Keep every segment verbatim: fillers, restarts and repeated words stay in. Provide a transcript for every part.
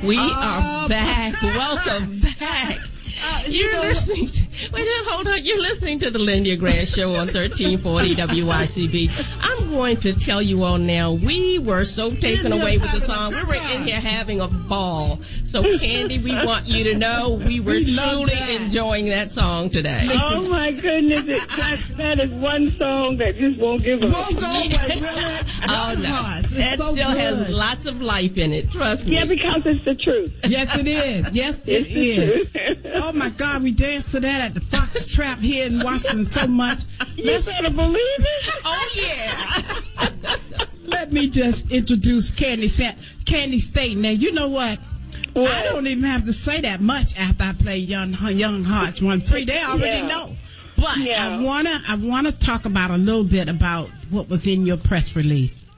We Oh, are back. Welcome back. Uh, you You're know, listening to, wait a minute, hold on. You're listening to the Lindy Grant Show on thirteen forty W Y C B. I'm going to tell you all now, we were so taken You're away with the having a song. We good were time. in here having a ball. So, Candy, we want you to know we were We love truly that. enjoying that song today. Oh my goodness, it, that, that is one song that just won't give up. Won't go away, really. Oh, no. Hearts. It's That so still good. has lots of life in it. Trust me. Yeah, because it's the truth. Yes, it is. Yes, it It's the is. truth. Oh my God, we danced to that at the Fox Trap here in Washington so much. You Let's, better believe it. Oh, yeah. let me just introduce Candy Sa- Candy State. Now, you know what? What? I don't even have to say that much after I play Young Young Hearts Run Free. They already Yeah. know. But Yeah. I wanna I wanna talk about a little bit about what was in your press release.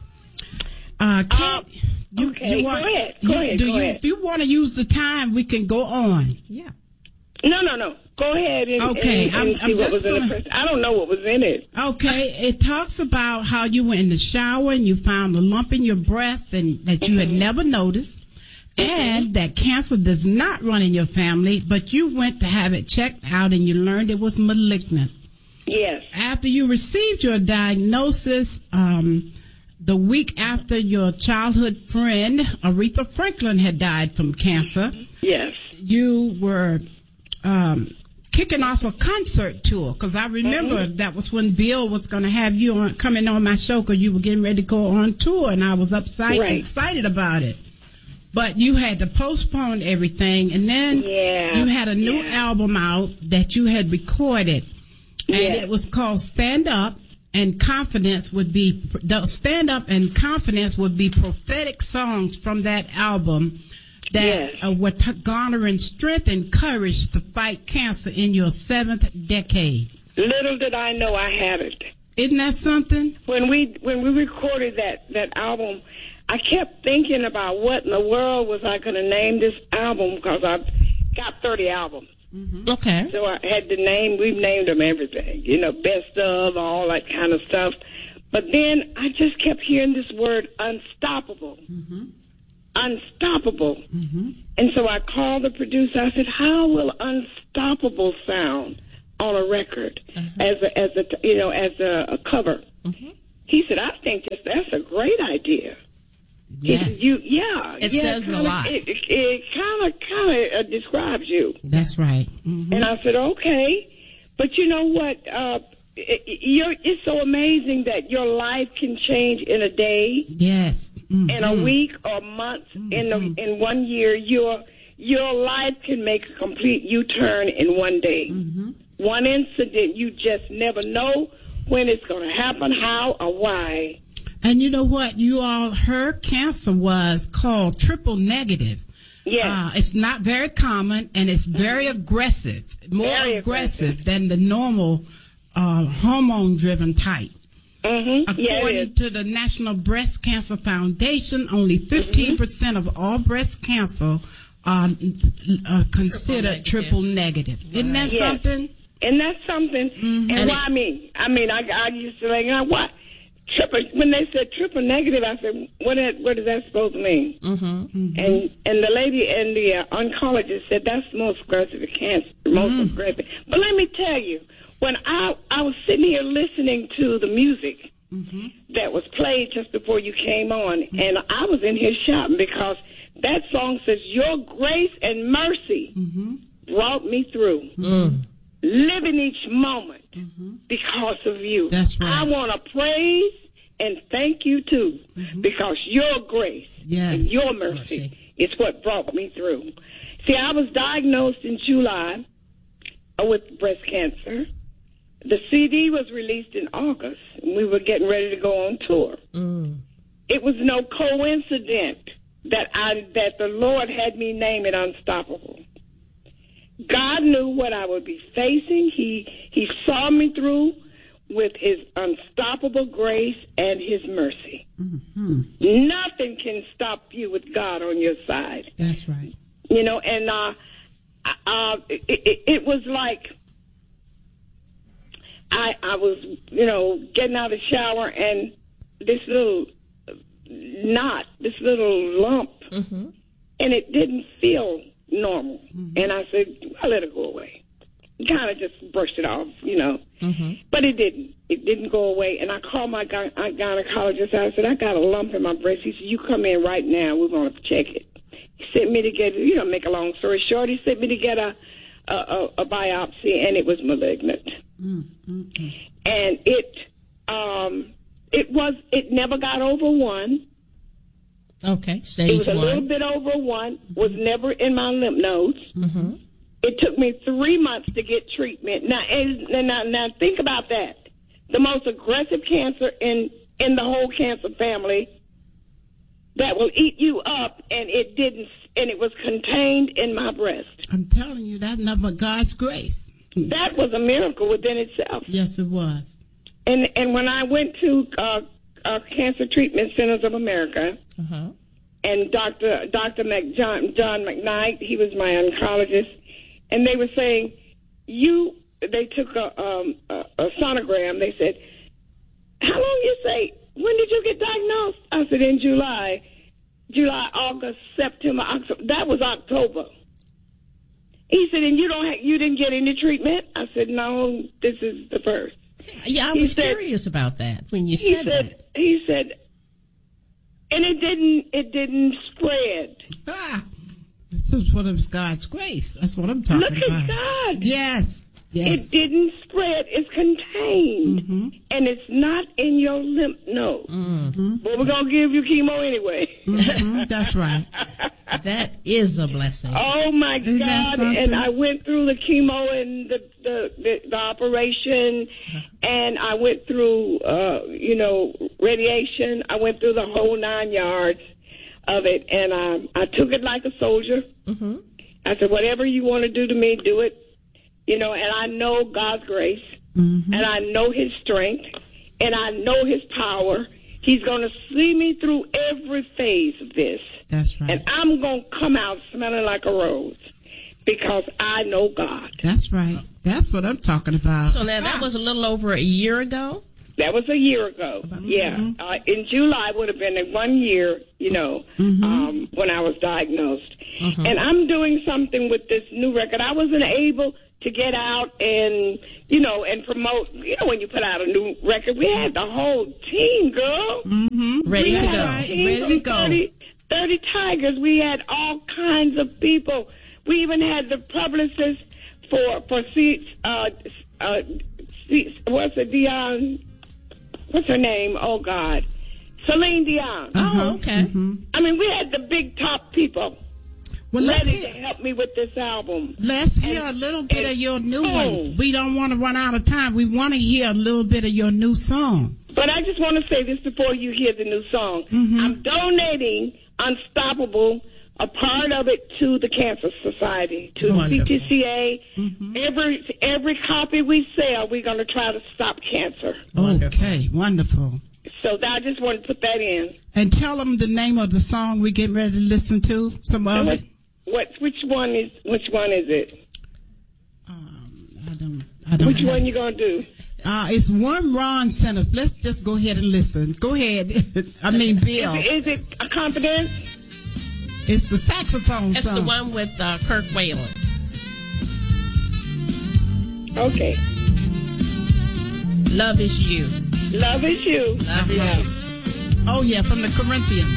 Uh, Can, Um, okay, go ahead. Go you, ahead, Do go you, ahead. if you want to use the time, we can go on. Yeah. No, no, no. Go ahead and, Okay, and, I'm- and see I'm what just was in gonna- the press. I don't know what was in it. Okay, it talks about how you went in the shower and you found a lump in your breast and that you had never noticed, and that cancer does not run in your family, but you went to have it checked out and you learned it was malignant. Yes. After you received your diagnosis, um, the week after your childhood friend, Aretha Franklin, had died from cancer, Yes. you were um, kicking off a concert tour, because I remember that was when Bill was going to have you on coming on my show, because you were getting ready to go on tour, and I was upside, Right. excited about it. But you had to postpone everything, and then Yeah. you had a new Yeah. album out that you had recorded, and Yes. it was called Stand Up, and Confidence would be, the Stand Up and Confidence would be prophetic songs from that album that Yes. uh, were t- garnering strength and courage to fight cancer in your seventh decade. Little did I know I had it. Isn't that something? When we when we recorded that, that album, I kept thinking about what in the world was I going to name this album, because I've got thirty albums. Okay. So I had to name, we've named them everything, you know, best of, all that kind of stuff. But then I just kept hearing this word, unstoppable. Unstoppable. And so I called the producer. I said, how will unstoppable sound on a record as a, as a, you know, as a, a cover? He said, I think just, that's a great idea. He said, Yes. you, yeah. It yeah, says a kinda, lot. It, it kind of, kind of uh, describes you. That's right. Mhm. And I said, okay. But you know what? Uh, it, you're, it's so amazing that your life can change in a day, Yes. Mhm. in a week, or month, in the, in one year. Your your life can make a complete U-turn in one day. One incident, you just never know when it's going to happen, how, or why. And you know what? You all, her cancer was called triple negative. Yes. Uh, it's not very common, and it's very aggressive, more Very aggressive, aggressive. than the normal uh, hormone-driven type. Mm-hmm. Yeah, it According is. to the National Breast Cancer Foundation, only fifteen percent of all breast cancer are uh, considered triple negative. Isn't that Yes. something? And that's something. And, And why me? I mean, I, I used to like, uh, what? Triple, when they said triple negative, I said, what, that, what is that supposed to mean? Mm-hmm. And and the lady and the uh, oncologist said that's the most aggressive cancer, most aggressive. But let me tell you, when I I was sitting here listening to the music that was played just before you came on, and I was in here shouting because that song says, "Your grace and mercy brought me through." Mm. Living each moment because of you. That's right. I want to praise and thank you too, because your grace Yes. and your mercy is what brought me through. See, I was diagnosed in July uh, with breast cancer. The C D was released in August, and we were getting ready to go on tour. Mm. It was no coincidence that I that the Lord had me name it Unstoppable. God knew what I would be facing. He he saw me through with his unstoppable grace and his mercy. Mm-hmm. Nothing can stop you with God on your side. That's right. You know, and uh, uh, it, it, it was like I, I was, you know, getting out of the shower, and this little knot, this little lump Mm-hmm. and it didn't feel normal. Mm-hmm. And I said, I'll let it go away. Kind of just brushed it off, you know. Mm-hmm. But it didn't. It didn't go away. And I called my gy- gynecologist. I said, I got a lump in my breast. He said, you come in right now. We're going to check it. He sent me to get, you know, make a long story short, he sent me to get a, a, a, a biopsy, and it was malignant. Mm-hmm. And it, um, it was, it never got over one. Okay, stage one. It was a one. little bit over one, was never in my lymph nodes. Mm-hmm. It took me three months to get treatment. Now, and, now, now, think about that. The most aggressive cancer in, in the whole cancer family that will eat you up, and it didn't, and it was contained in my breast. I'm telling you, that's nothing but God's grace. That was a miracle within itself. Yes, it was. And and when I went to uh, uh, Cancer Treatment Centers of America, uh-huh. and Doctor Doctor Mc, John, John McKnight, he was my oncologist, and they were saying, you, they took a, um, a, a sonogram. They said, how long you say, when did you get diagnosed? I said, in July. July, August, September, October. That was October. He said, and you don't have, you didn't get any treatment? I said, no, this is the first. Yeah, I he was said, curious about that when you he said, said that. He said, and it didn't, it didn't spread. Ah, this is what is God's grace. That's what I'm talking Look about. Look at God. Yes. Yes. It didn't spread. It's contained. Mm-hmm. And it's not in your lymph node. Mm-hmm. But we're going to give you chemo anyway. Mm-hmm. That's right. That is a blessing. Oh, my Isn't God. And I went through the chemo and the, the, the, the operation. And I went through, uh, you know, radiation. I went through the whole nine yards of it. And um, I took it like a soldier. Mm-hmm. I said, whatever you want to do to me, do it. You know, and I know God's grace, mm-hmm. and I know his strength, and I know his power. He's going to see me through every phase of this. That's right. And I'm going to come out smelling like a rose because I know God. That's right. That's what I'm talking about. So now that was a little over a year ago? That was a year ago, mm-hmm. yeah. Uh, in July would have been one year, you know, mm-hmm. um, when I was diagnosed. Mm-hmm. And I'm doing something with this new record. I wasn't able to get out and, you know, and promote. You know, when you put out a new record, we had the whole team, girl. Mm-hmm. Ready we to had go. A team Ready to go. thirty, thirty Tigers. We had all kinds of people. We even had the publicist for, for C, uh, uh, C, what's it, Dion? What's her name? Oh, God. Celine Dion. Oh, okay. Mm-hmm. I mean, we had the big top people. Well, let's ready hear, to help me with this album. Let's hear and, a little bit of your new oh, one. We don't want to run out of time. We want to hear a little bit of your new song. But I just want to say this before you hear the new song. Mm-hmm. I'm donating Unstoppable, a part of it, to the Cancer Society, to Wonderful. C T C A. Mm-hmm. Every every copy we sell, we're going to try to stop cancer. Wonderful. Okay, wonderful. So I just want to put that in. And tell them the name of the song we're getting ready to listen to. Some of it. What? Which one is? Which one is it? Um, I don't. I don't. Which have, one you gonna do? Uh, it's one Ron sent us. Let's just go ahead and listen. Go ahead. I mean, Bill. Is it, is it a confidence? It's the saxophone It's song. the one with uh, Kirk Whalen. Okay. Love is you. Love is you. Love is you. Oh yeah, from the Corinthians.